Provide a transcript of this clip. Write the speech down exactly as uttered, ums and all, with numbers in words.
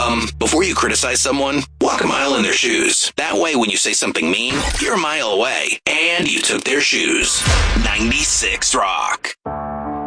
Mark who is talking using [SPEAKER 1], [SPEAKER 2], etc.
[SPEAKER 1] Um, before you criticize someone, walk a mile in their shoes. That way, when you say something mean, you're a mile away, and you took their shoes. ninety-six Rock.